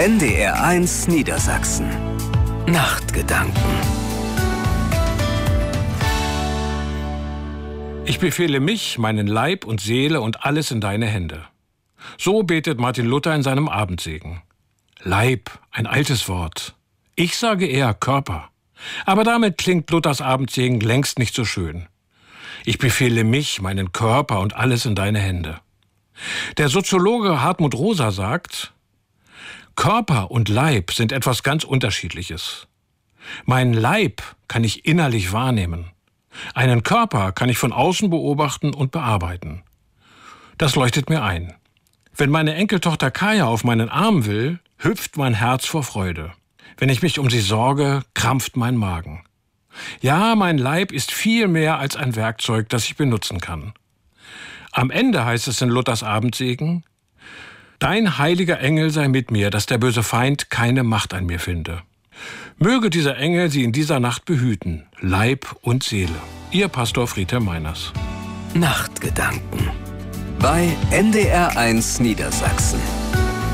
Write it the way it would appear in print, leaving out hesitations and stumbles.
NDR1 Niedersachsen. Nachtgedanken. Ich befehle mich, meinen Leib und Seele und alles in deine Hände. So betet Martin Luther in seinem Abendsegen. Leib, ein altes Wort. Ich sage eher Körper. Aber damit klingt Luthers Abendsegen längst nicht so schön. Ich befehle mich, meinen Körper und alles in deine Hände. Der Soziologe Hartmut Rosa sagt, Körper und Leib sind etwas ganz Unterschiedliches. Meinen Leib kann ich innerlich wahrnehmen. Einen Körper kann ich von außen beobachten und bearbeiten. Das leuchtet mir ein. Wenn meine Enkeltochter Kaya auf meinen Arm will, hüpft mein Herz vor Freude. Wenn ich mich um sie sorge, krampft mein Magen. Ja, mein Leib ist viel mehr als ein Werkzeug, das ich benutzen kann. Am Ende heißt es in Luthers Abendsegen, Dein heiliger Engel sei mit mir, dass der böse Feind keine Macht an mir finde. Möge dieser Engel Sie in dieser Nacht behüten, Leib und Seele. Ihr Pastor Friedhelm Meiners. Nachtgedanken bei NDR1 Niedersachsen.